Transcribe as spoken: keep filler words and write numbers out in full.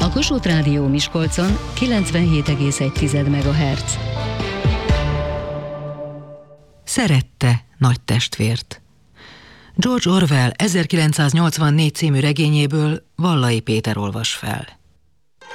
A Kossuth Rádió Miskolcon kilencvenhét egész egy megahertz. Szerette nagy testvért. George Orwell ezerkilencszáznyolcvannégy című regényéből Vallai Péter olvas fel.